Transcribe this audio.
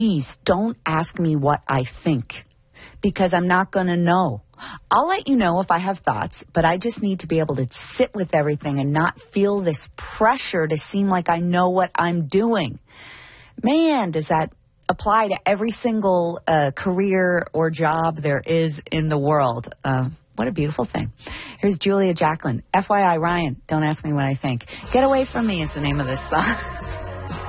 Please don't ask me what I think, because I'm not going to know. I'll let you know if I have thoughts, but I just need to be able to sit with everything and not feel this pressure to seem like I know what I'm doing. Man, does that apply to every single career or job there is in the world. What a beautiful thing. Here's Julia Jacklin. FYI, Ryan, don't ask me what I think. Get Away From Me is the name of this song.